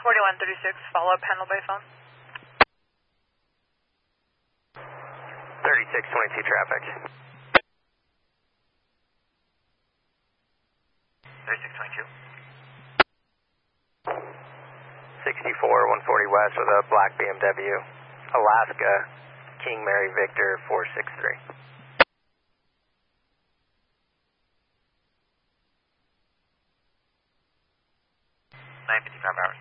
4136, follow-up handle by phone. 3622 traffic. 3622. 64 140 west with a black BMW. Alaska, King Mary Victor 463. 955 hours.